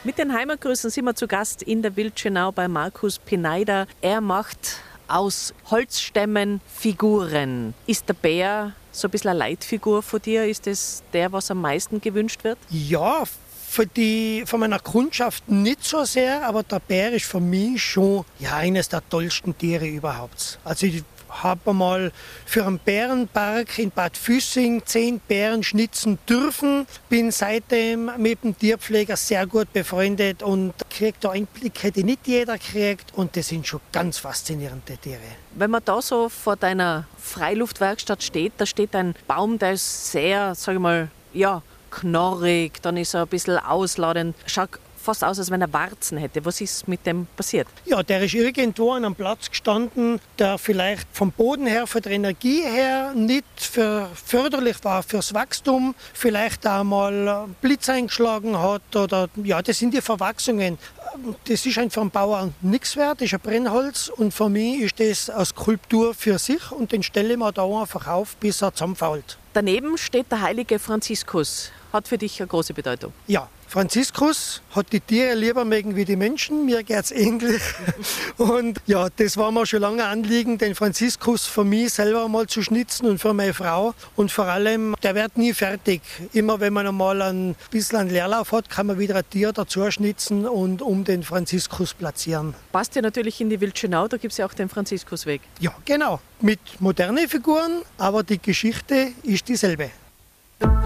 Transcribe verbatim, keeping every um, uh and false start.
Mit den Heimatgrüßen sind wir zu Gast in der Wildschönau bei Markus Pineider. Er macht aus Holzstämmen Figuren. Ist der Bär so ein bisschen eine Leitfigur von dir? Ist das der, was am meisten gewünscht wird? Ja, für die, von meiner Kundschaft nicht so sehr, aber der Bär ist für mich schon ja, eines der tollsten Tiere überhaupt. Also ich habe einmal für einen Bärenpark in Bad Füssing zehn Bären schnitzen dürfen. Bin seitdem mit dem Tierpfleger sehr gut befreundet und kriege da Einblicke, die nicht jeder kriegt. Und das sind schon ganz faszinierende Tiere. Wenn man da so vor deiner Freiluftwerkstatt steht, da steht ein Baum, der ist sehr, sag ich mal, ja, knorrig, dann ist er ein bisschen ausladend. Schaut fast aus, als wenn er Warzen hätte. Was ist mit dem passiert? Ja, der ist irgendwo an einem Platz gestanden, der vielleicht vom Boden her, von der Energie her nicht für förderlich war fürs Wachstum, vielleicht auch mal Blitz eingeschlagen hat oder ja, das sind die Verwachsungen. Das ist einfach für einen Bauern nichts wert, das ist ein Brennholz und für mich ist das eine Skulptur für sich und den stelle ich mir da einfach auf, bis er zusammenfault. Daneben steht der heilige Franziskus. Hat für dich eine große Bedeutung? Ja, Franziskus hat die Tiere lieber mögen wie die Menschen, mir geht's ähnlich. Und ja, das war mir schon lange Anliegen, den Franziskus für mich selber mal zu schnitzen und für meine Frau. Und vor allem, der wird nie fertig. Immer wenn man einmal ein bisschen einen Leerlauf hat, kann man wieder ein Tier dazu schnitzen und um den Franziskus platzieren. Passt ja natürlich in die Wildschönau, da gibt es ja auch den Franziskusweg. Ja, genau. Mit modernen Figuren, aber die Geschichte ist dieselbe.